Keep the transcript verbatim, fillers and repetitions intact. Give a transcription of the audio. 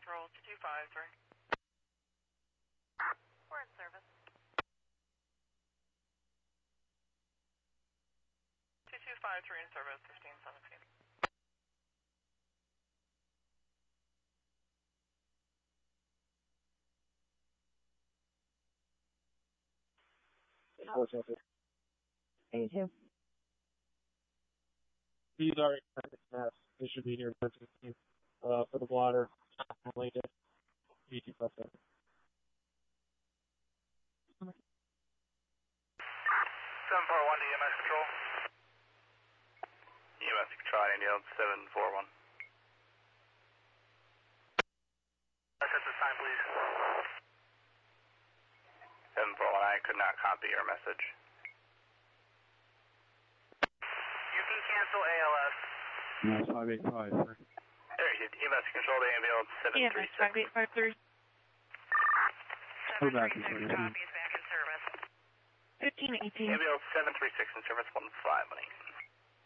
Patrol two two five three. We're in service. two two five three in service, fifteen seventeen. eighty-two. He's already yes, they should be here fifteen uh, for the blotter. Lincoln. eighty-two plus seven. seven four one to E M S Control. E M S Control, India seven four one. Set this time, please. seven four one, I could not copy your message. You can cancel A L S. No, five eight five. There you go. E M S Control to ambulance seven three six. five eight five three. We're back in seven three six, copy is back in service. fifteen eighteen. Ambulance seven three six in service, one five, money.